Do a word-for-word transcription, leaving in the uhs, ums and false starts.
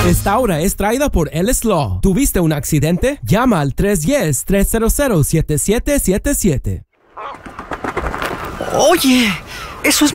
Esta hora es traída por Ellis Law. ¿Tuviste un accidente? Llama al tres uno cero, tres cero cero, siete siete siete siete. Oye, eso es